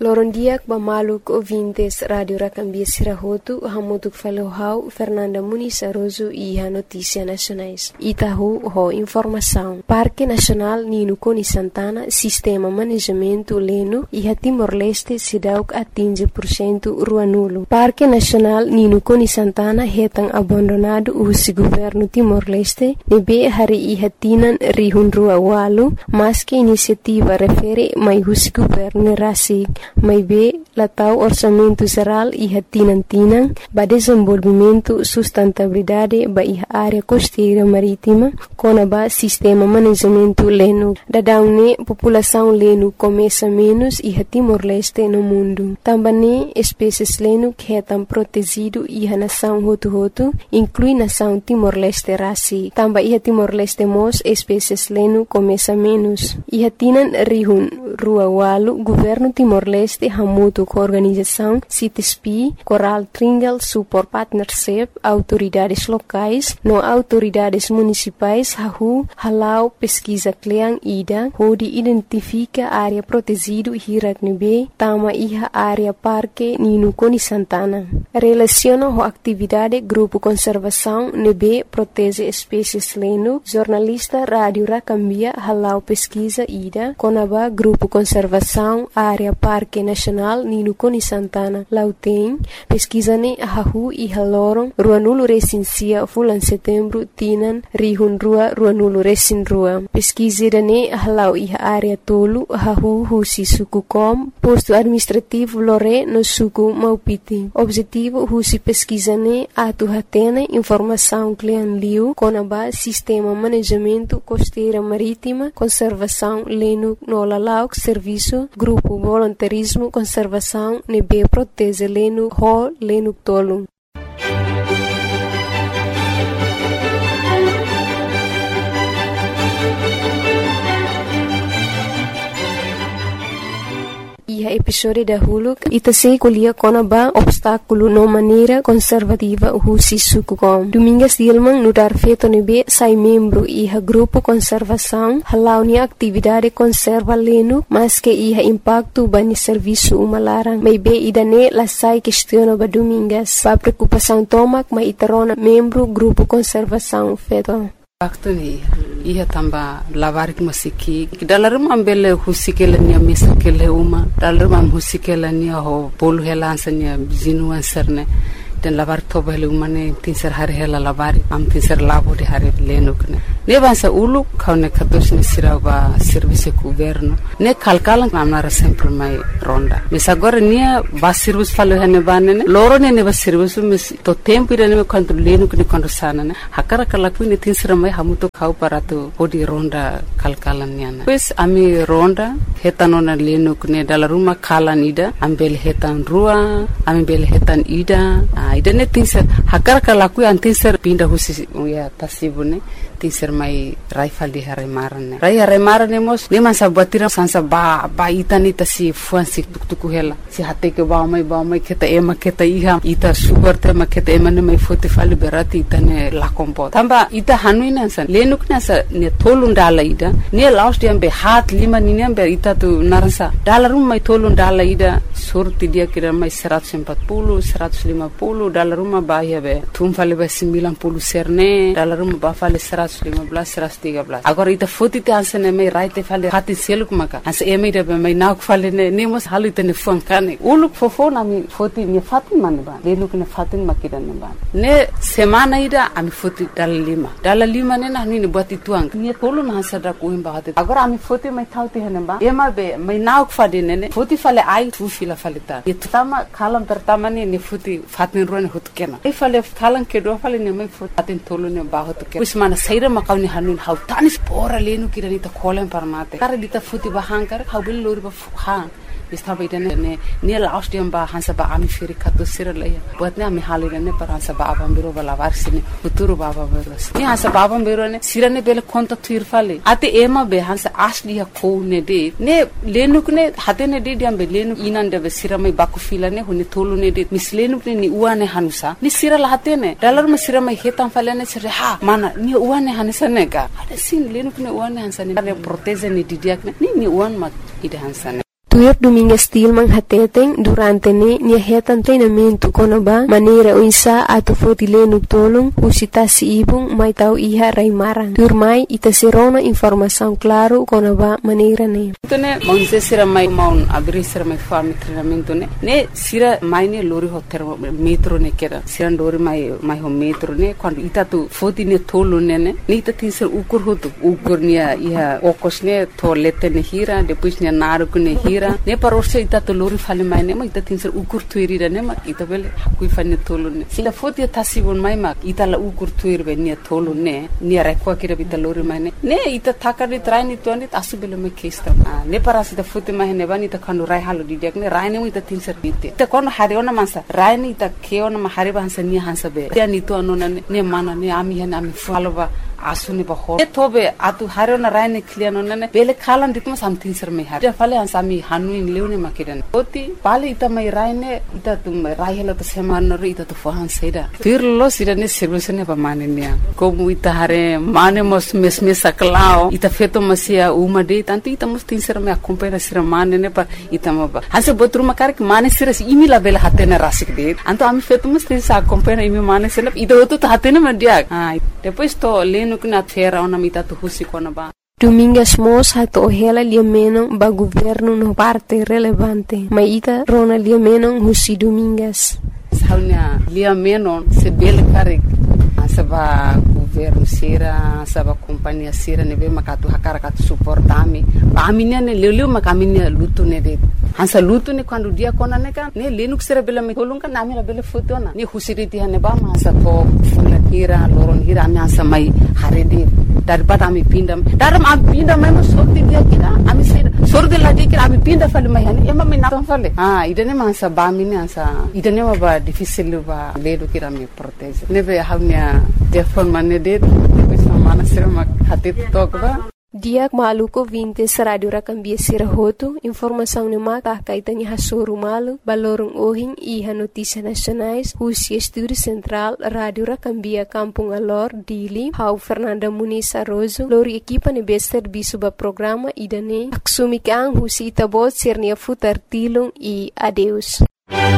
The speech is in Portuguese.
Loron diak bamaluk ouvintes Radio Racambia Sirahotu, hamutuk falohau Fernanda Muniz Aroso e Notícias Nacionais. Itahu ho informação. Parque Nacional Nino Coni Santana, Sistema Manejamento Leno e Timor-Leste Sidauk atinge % rua nulo. Parque Nacional Nino Coni Santana hetang abandonado o governo Timor-Leste, nebe hari e hatinan rihun rua walu, mas que iniciativa refere mai o governo rasi. Mai be latau orçamento geral e tinang ba desenvolvimento sustentabilidade ba iha área costeira marítima com ba sistema manejamento leno. Dadaune população leno começa menos e Timor-Leste no mundo. Também espécies leno que estão protegido e a nação hotu inclui nação Timor-Leste rasi. Também iha Timor-Leste mos espécies leno começa menos. Iha tinan rihun rua walu governo Timor-Leste hamutu com organização CITESPI, Coral Triangle Support Partnership, autoridades locais, no autoridades municipais, halau pesquisa kleang ida, onde identifica área protegido hiraknebe, tama iha área parque Nino Coni Santana. Relaciona a atividade grupo conservação nebe protege espécies leno, jornalista Rádio Racambia halau pesquisa ida, conaba grupo conservação área Parque Nacional Nino Coni Santana. Lauteng, pesquisane hahu e haloron, rua nulo recensia fulan setembro tinan rihun rua nulo recin rua. Pesquisirane halau e área tolu hahu husi suku kom, posto administrativo lore no suku Maupiti. Objetivo husi pesquisane atu hatena informação klean liu conaba sistema manejamento costeira marítima, conservação leno no lalauk serviço, grupo voluntarismo conservação nebe protege leno ho leno tolu. Iha episode dahulu ita se kuliah konaba obstáculo no maneira conservativa husi suku kom. Domingas Dilmang nudar feto nebe sai membro iha grupo conservação halau ni atividade conserva leno mas que iha impacto bani serviço umalarang. Maybe idane la sai questiona ba domingas. Ba preocupação tomak ma itarona membro grupo conservação feto. Waktu ni ia tamba lavarik masiki dalam ambele husikela nia mesakele uma dalam husikela nia ho polu helansanya zinuan serne den lavar tobele umane tinser hari hela lavari am tinser labo de hari lenukne ne bansa ulu kaune kados ne siraba service governo ne kalkalan amara sempre mai ronda mes agora nia ba service falo hene banene loro ne ba service mes to tempo ire ne quando lenukne quando sana ne hakara kala kuine tinser mai hamuto kau parato odi ronda kalkalan niana pues ami ronda hetanona lenukne dala rumah kalan ida ambel hetan rua ambel hetan ida idane tinser hakar kala ku antinser pinda husi ya tasibune tinser mai raifal di hare marane mos ne man sabatira sansa ba itani tasi fuansi tuktuku hela si hate ke ba mai keta ema keta iha ita sugar te ma keta ema ne mai fote fali berati itane la kompo tamba ita hanuina san lenukna sa ne tolundala ida ne last dia be hat lima ni ne be ita tu narasa dalarum mai tolundala ida surti dia kira mai 140 150 dalam rumah bahaya be tumfale be 90 serne dalam rumah bafale 115 113 agora ita foti te ansene mai raite fale hati seluk maka as eme de be mai nak fale ne mos halu te ne fuankane uluk fofona mi foti ni fatin man ba lenuk ne fatin makidan ne ba ne semana ida ami foti dala lima ne na ni buat ituang ni tolu na sada ko imba hate agora ami foti mai thauti hene ba ema be mai nak fade ne foti fale ai tu fila fale ta itama kalam pertama ni foti fatin ruan hut kena ifale kalan ke do fale ne mai fatin tolu ne ba hut kena usmana saira makawni hanun hau tanis pora lenu kirani ta kolen parmate kare dita foti ba hankar hau bil lori ba ha istaba idane ne last dia ba hansa ba ami firi kato siralaya buat ne ami halira ne par hansa ba abam biro bala varsine futuro baba beros ne hansa ba abam biro ne sirane bele konta tuir fale ate ema be hansa asli ha ko ne de ne lenuk ne hate ne de diam be lenuk inan de be siramai baku fila ne hone tolu ne de mislenuk ne ni uane hanusa ni sirala hate ne dalar ma siramai hetam fale ne sire ha mana ni uane hanusa ne ga ada sin lenuk ne uane hansa ne proteze ne didiak ne ni uan mak ide hansa ne Tuir Domingas Tilman hateteng durante nia hetan treinamento konaba maneira uinsa atu fotile tolong usita si ibung mai tau iha raimarang. Tuir mai ita serona informação claro konaba maneira ne. Itu ne mau sira mai mau abrir sira mai farm treinamento ne sira mai ne lori hotel metro ne kera sira lori mai ho metro ne quando ita tu fotine tolu ne ita tinser ukur nia iha okos ne toilette ne hira depois ne naruku ne hira ne parosha ita to lori fale mai ne ma ita tinser ukur tuirira ne ma ita bele kui fane tolu ne sila foti tasibon mai ma ita la ukur tuir be nia tolu ne nia rekwa kira bita lori mai ne ita takari traini tuani asu bele me kesta ne parasita foti mai ne bani ita kanu rai halu di dak ne rai ne ita tinser bite ita kono hariona mansa rai ne ita keona ma hariba hansa nia hansa be ya ni to anona ne mana ne ami hena ami falova asuni baho e tobe atu hariona rai ne kliano ne bele khalan ditma something ser me har fale hansa mi hanu in leune makidan oti pale ita mai rai ne ita tum rai hela to seman ro ita to fohan seda tirlo sirane service ne pa mane nia como ita hare mane mos mesme saklao ita feto masia uma de tanto ita mos tinser me acompanha sira mane ne pa ita maba hanse botru makar que mane sira imi la bela hatena rasik de anto ami feto mos tinsa acompanha imi mane sira ita oto hatena media depois to leno que na terra ona mita to husi kona ba. Domingas mos hato hela liameno ba governo no parte relevante maita rona liameno husi Domingas saunya liameno se bel karik asaba governo sira asaba companhia sira nebe makatu hakara katu suportami aminia ne leleu makaminia lutu ne de hansa lutu ne quando dia kona ne kan ne lenuk sira bela me holunga nami la bela fotona ne husiriti hane ba masa to fula hira loron hira ami hansa mai harede daripada ami pindam daram ami pindam mai sorti dia kira ami sira sordi la dia kira ami pinda fale mai hane ema me na fale idane mansa ba mine hansa idane ba difícil ba ledo kira me protege nebe hamnya telefon mane de bisa mana sira mak hatit tokba. Diak maluko vintes Radio Rakambia Sirahoto, informação ne maka kaitani hasuru malu, balorong ohing iha notícia nacionais, Husi Estúdio Central, Radio Rakambia Kampung Alor, Dili, Hau Fernanda Muniz Arrozo, lori equipa ne bester bisuba programa idane, aksumi kang Husi itabot sirnia futar tilong e adeus.